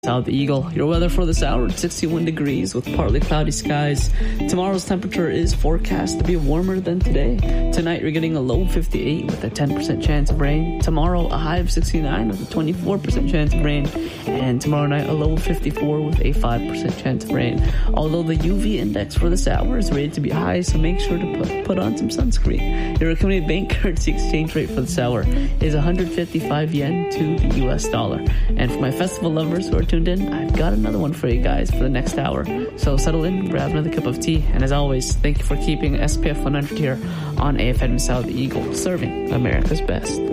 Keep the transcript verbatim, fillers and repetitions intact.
South Eagle. Your weather for this hour, sixty-one degrees with partly cloudy skies. Tomorrow's temperature is forecast to be warmer than today. Tonight, you're getting a low fifty-eight with a ten percent chance of rain. Tomorrow, a high of sixty-nine with a twenty-four percent chance of rain. And tomorrow night, a low of fifty-four with a five percent chance of rain. Although the U V index for this hour is rated to be high, so make sure to put, put on some sunscreen. Your recommended bank currency exchange rate for this hour is one hundred fifty-five yen to the U S dollar. And for my festival lovers who are tuned in, I've got another one for you guys for the next hour. So settle in, grab another cup of tea, and as always, thank you for keeping S P F one hundred here on A F M South Eagle, serving America's best.